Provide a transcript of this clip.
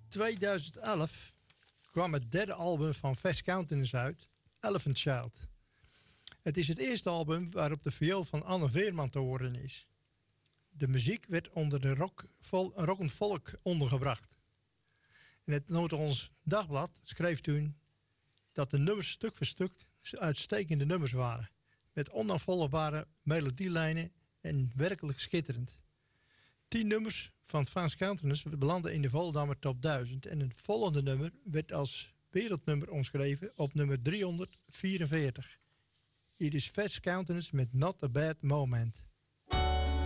2011 kwam het derde album van Fast Countenance uit, Elephant Child. Het is het eerste album waarop de viool van Anne Veerman te horen is. De muziek werd onder de rock en folk ondergebracht. In het Noord-Hollands Dagblad schreef toen dat de nummers stuk voor stuk uitstekende nummers waren. Met onafvolgbare melodielijnen en werkelijk schitterend. 10 nummers van Fast Countenance belanden in de Voldammer Top 1000. En het volgende nummer werd als wereldnummer omschreven op nummer 344. Hier is Fast Countenance met Not a Bad Moment.